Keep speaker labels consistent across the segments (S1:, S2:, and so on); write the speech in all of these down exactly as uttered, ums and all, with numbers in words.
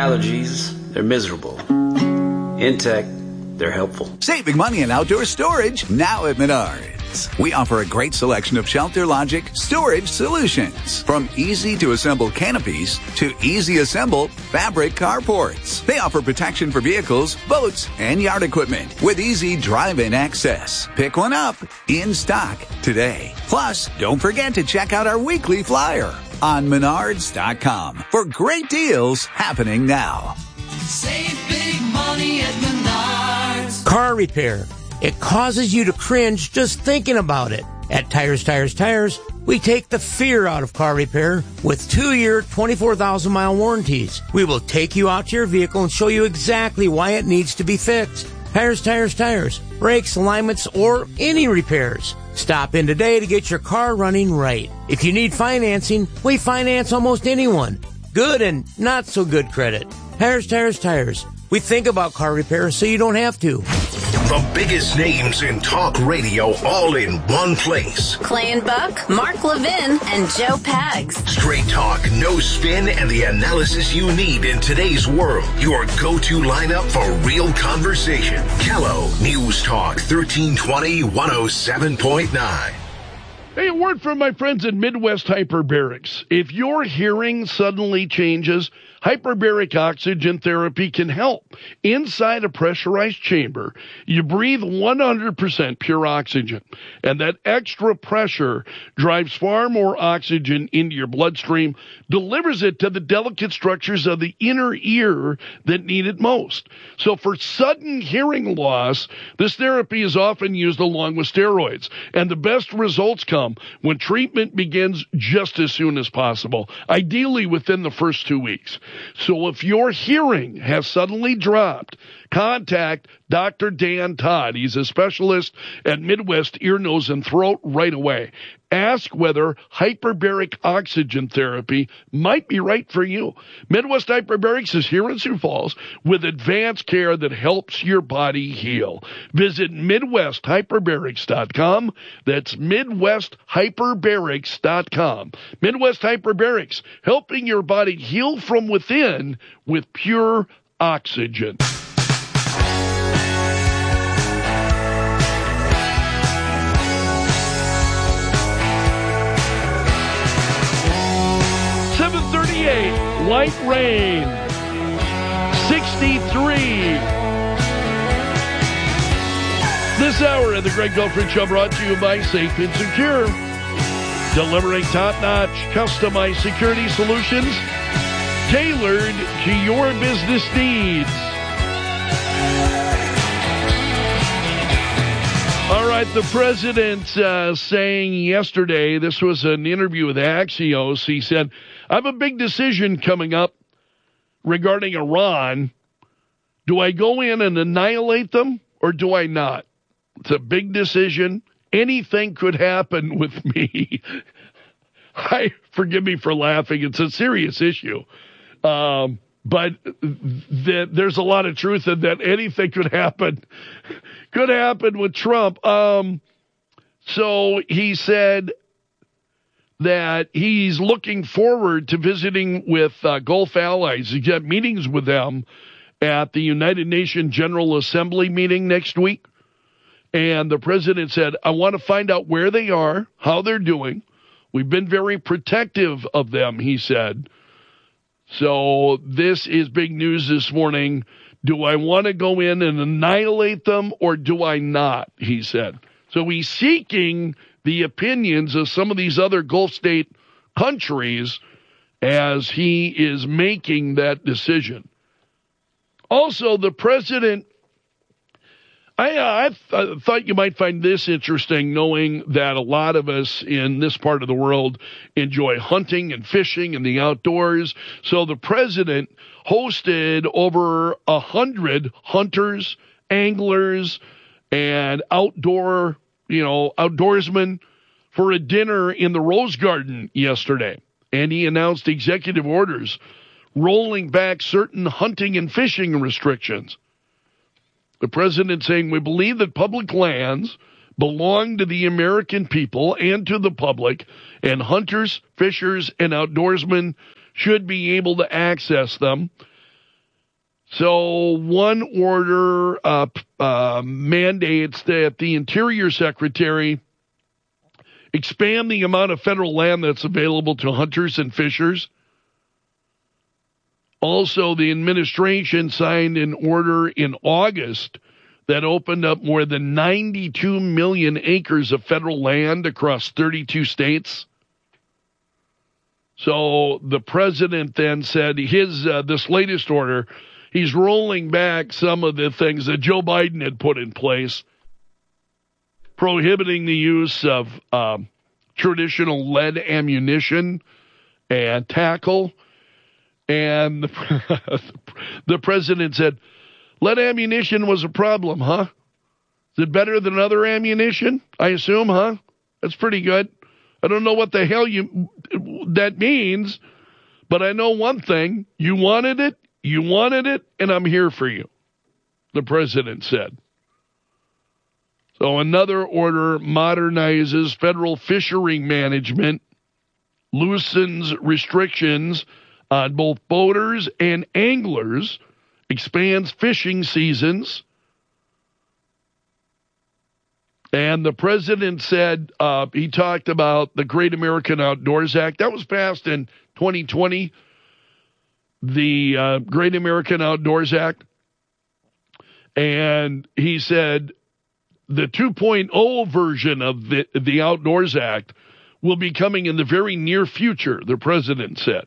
S1: allergies, they're miserable. In tech, they're helpful.
S2: Saving money in outdoor storage now at Menards. We offer a great selection of Shelter Logic storage solutions. From easy-to-assemble canopies to easy-assemble fabric carports. They offer protection for vehicles, boats, and yard equipment with easy drive-in access. Pick one up in stock today. Plus, don't forget to check out our weekly flyer on menards dot com for great deals happening now.
S3: Save big money at Menards.
S4: Car repair. It causes you to cringe just thinking about it. At Tires, Tires, Tires, we take the fear out of car repair with two-year, twenty-four thousand mile warranties. We will take you out to your vehicle and show you exactly why it needs to be fixed. Tires, Tires, Tires, brakes, alignments, or any repairs. Stop in today to get your car running right. If you need financing, we finance almost anyone. Good and not so good credit. Tires, Tires, Tires. We think about car repair so you don't have to.
S5: The biggest names in talk radio all in one place.
S6: Clay and Buck, Mark Levin, and Joe Pags.
S5: Straight talk, no spin, and the analysis you need in today's world. Your go-to lineup for real conversation. Kello News Talk thirteen twenty, one oh seven point nine.
S7: Hey, a word from my friends at Midwest Hyperbarics. If your hearing suddenly changes, hyperbaric oxygen therapy can help. Inside a pressurized chamber, you breathe one hundred percent pure oxygen, and that extra pressure drives far more oxygen into your bloodstream, delivers it to the delicate structures of the inner ear that need it most. So for sudden hearing loss, this therapy is often used along with steroids, and the best results come when treatment begins just as soon as possible, ideally within the first two weeks. So if your hearing has suddenly dropped, contact Doctor Dan Todd. He's a specialist at Midwest Ear, Nose, and Throat right away. Ask whether hyperbaric oxygen therapy might be right for you. Midwest Hyperbarics is here in Sioux Falls with advanced care that helps your body heal. Visit Midwest Hyperbarics dot com. That's Midwest Hyperbarics dot com. Midwest Hyperbarics, helping your body heal from within with pure oxygen. seven thirty-eight, light rain, sixty-three. This hour of the Greg Belford Show brought to you by Safe and Secure. Delivering top-notch, customized security solutions tailored to your business needs. All right, the president uh, saying yesterday, this was an interview with Axios, he said, I have a big decision coming up regarding Iran. Do I go in and annihilate them or do I not? It's a big decision. Anything could happen with me. I forgive me for laughing. It's a serious issue. Um, but th- there's a lot of truth in that. Anything could happen. Could happen with Trump. Um, so he said that he's looking forward to visiting with uh, Gulf allies. He's got meetings with them at the United Nations General Assembly meeting next week. And the president said, I want to find out where they are, how they're doing. We've been very protective of them, he said. So this is big news this morning. Do I want to go in and annihilate them or do I not, he said. So he's seeking the opinions of some of these other Gulf state countries as he is making that decision. Also, the president, I, I th- thought you might find this interesting, knowing that a lot of us in this part of the world enjoy hunting and fishing and the outdoors. So the president hosted over a hundred hunters, anglers, and outdoor, you know, outdoorsmen for a dinner in the Rose Garden yesterday. And he announced executive orders rolling back certain hunting and fishing restrictions. The president saying, we believe that public lands belong to the American people and to the public, and hunters, fishers, and outdoorsmen should be able to access them. So one order uh, uh, mandates that the Interior Secretary expand the amount of federal land that's available to hunters and fishers. Also, the administration signed an order in August that opened up more than ninety-two million acres of federal land across thirty-two states. So the president then said his uh, this latest order, he's rolling back some of the things that Joe Biden had put in place, prohibiting the use of um, traditional lead ammunition and tackle. And the, the president said, lead ammunition was a problem, huh? Is it better than other ammunition? I assume, huh? That's pretty good. I don't know what the hell you that means, but I know one thing. You wanted it, you wanted it, and I'm here for you, the president said. So another order modernizes federal fishery management, loosens restrictions on both boaters and anglers, expands fishing seasons. And the president said, uh, he talked about the Great American Outdoors Act. That was passed in twenty twenty, the uh, Great American Outdoors Act. And he said the two point oh version of the, the Outdoors Act will be coming in the very near future, the president said.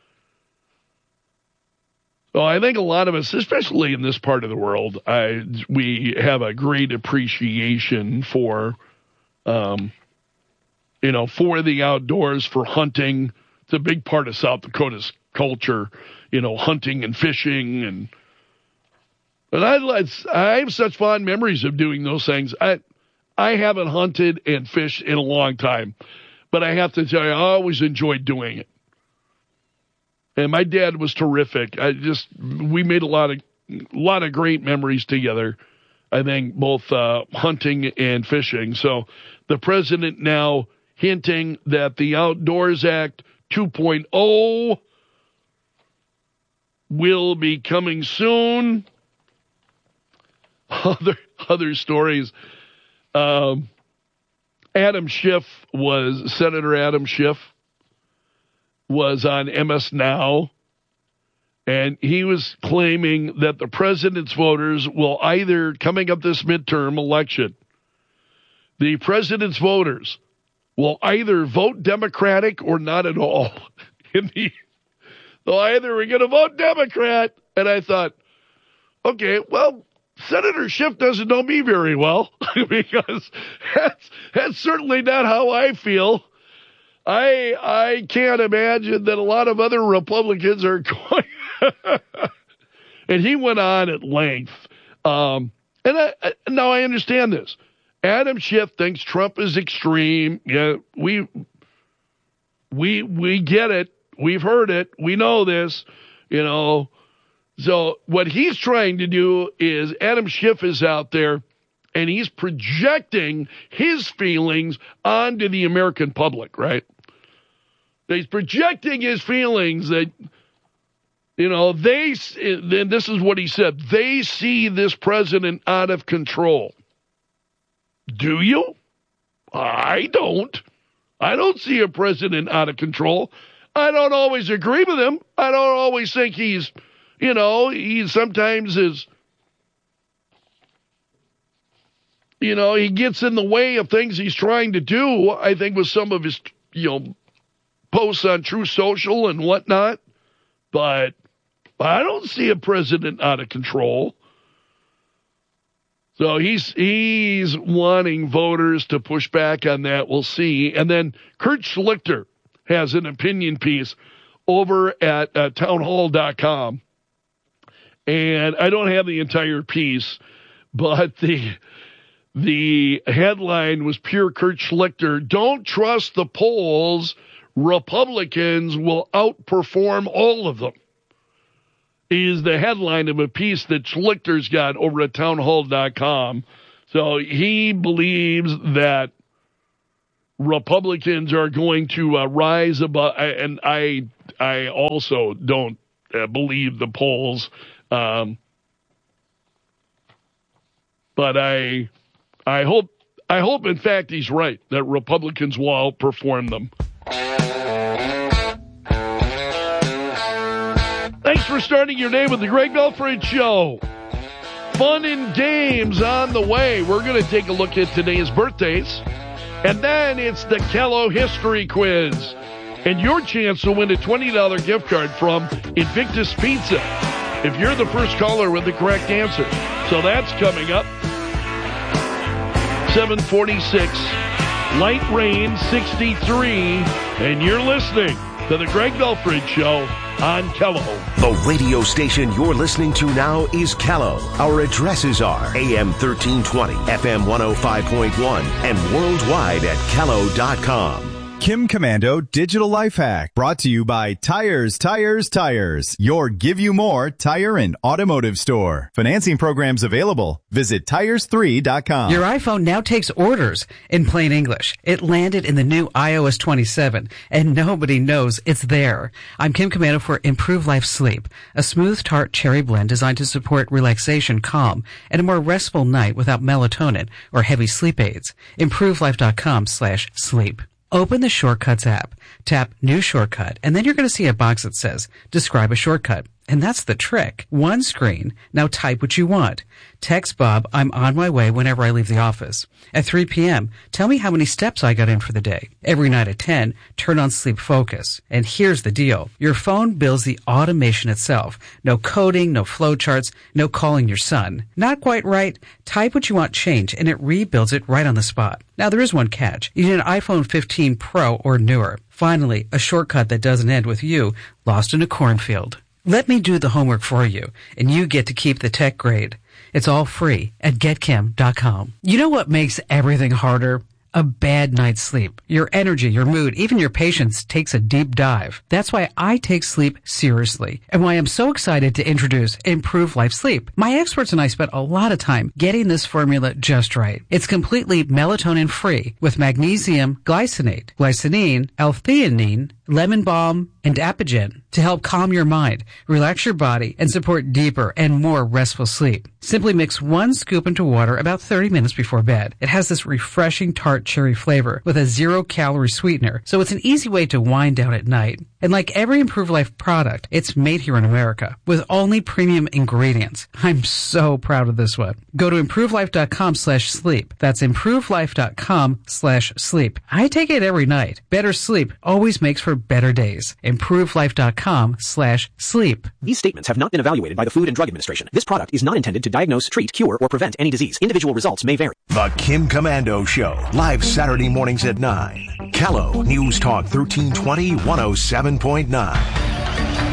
S7: Well, I think a lot of us, especially in this part of the world, I, we have a great appreciation for, um, you know, for the outdoors, for hunting. It's a big part of South Dakota's culture, you know, hunting and fishing. And, and I, I have such fond memories of doing those things. I, I haven't hunted and fished in a long time, but I have to tell you, I always enjoyed doing it. And my dad was terrific. I just we made a lot of a lot of great memories together. I think both uh, hunting and fishing. So the president now hinting that the Outdoors Act two point oh will be coming soon. Other other stories. Um, Adam Schiff was Senator Adam Schiff. was on M S Now, and he was claiming that the president's voters will either, coming up this midterm election, the president's voters will either vote Democratic or not at all. In the, they'll either we're going to vote Democrat, and I thought, okay, well, Senator Schiff doesn't know me very well, because that's, that's certainly not how I feel. I I can't imagine that a lot of other Republicans are going. And he went on at length. Um, and I, I, now I understand this. Adam Schiff thinks Trump is extreme. Yeah, we we we get it. We've heard it. We know this. You know. So what he's trying to do is Adam Schiff is out there, and he's projecting his feelings onto the American public, right? He's projecting his feelings that, you know, they, then this is what he said, they see this president out of control. Do you? I don't. I don't see a president out of control. I don't always agree with him. I don't always think he's, you know, he sometimes is, you know, he gets in the way of things he's trying to do, I think, with some of his, you know, posts on True Social and whatnot, but I don't see a president out of control. So he's he's wanting voters to push back on that. We'll see. And then Kurt Schlichter has an opinion piece over at uh, townhall dot com, and I don't have the entire piece, but the the headline was pure Kurt Schlichter. Don't trust the polls. Republicans will outperform all of them, is the headline of a piece that Schlichter's got over at townhall dot com. So he believes that Republicans are going to uh, rise above, and I I also don't uh, believe the polls. Um, But I, I hope, I hope, in fact, he's right that Republicans will outperform them. Thanks for starting your day with the Greg Belford Show. Fun and games on the way. We're going to take a look at today's birthdays. And then it's the Kello History Quiz. And your chance to win a twenty dollars gift card from Invictus Pizza if you're the first caller with the correct answer. So that's coming up. seven forty-six, light rain sixty-three, and you're listening to the Greg Belford Show on Kello.
S5: The radio station you're listening to now is Kello. Our addresses are A M thirteen twenty, F M one oh five point one, and worldwide at kello dot com.
S8: Kim Commando Digital Life Hack, brought to you by Tires, Tires, Tires, your Give You More tire and automotive store. Financing programs available. Visit tires three dot com.
S9: Your iPhone now takes orders. In plain English, it landed in the new i O S twenty-seven, and nobody knows it's there. I'm Kim Commando for Improve Life Sleep, a smooth tart cherry blend designed to support relaxation, calm, and a more restful night without melatonin or heavy sleep aids. improve life dot com slash sleep. Open the Shortcuts app, tap New Shortcut, and then you're going to see a box that says, Describe a shortcut. And that's the trick. One screen. Now type what you want. Text Bob, I'm on my way whenever I leave the office. At three p.m., tell me how many steps I got in for the day. Every night at ten, turn on Sleep Focus. And here's the deal. Your phone builds the automation itself. No coding, no flowcharts, no calling your son. Not quite right? Type what you want change, and it rebuilds it right on the spot. Now, there is one catch. You need an iPhone fifteen Pro or newer. Finally, a shortcut that doesn't end with you lost in a cornfield. Let me do the homework for you, and you get to keep the tech grade. It's all free at get kim dot com. You know what makes everything harder? A bad night's sleep. Your energy, your mood, even your patience takes a deep dive. That's why I take sleep seriously, and why I'm so excited to introduce Improve Life Sleep. My experts and I spent a lot of time getting this formula just right. It's completely melatonin-free with magnesium glycinate, glycinine, L-theanine, lemon balm, and Apigen to help calm your mind, relax your body, and support deeper and more restful sleep. Simply mix one scoop into water about thirty minutes before bed. It has this refreshing tart cherry flavor with a zero-calorie sweetener, so it's an easy way to wind down at night. And like every Improve Life product, it's made here in America with only premium ingredients. I'm so proud of this one. Go to improve life dot com slash sleep. That's improve life dot com slash sleep. I take it every night. Better sleep always makes for better days. improve life dot com slash sleep.
S10: These statements have not been evaluated by the Food and Drug Administration. This product is not intended to diagnose, treat, cure, or prevent any disease. Individual results may vary.
S5: The Kim Commando Show, live Saturday mornings at nine. Kello News Talk thirteen twenty, one oh seven point nine.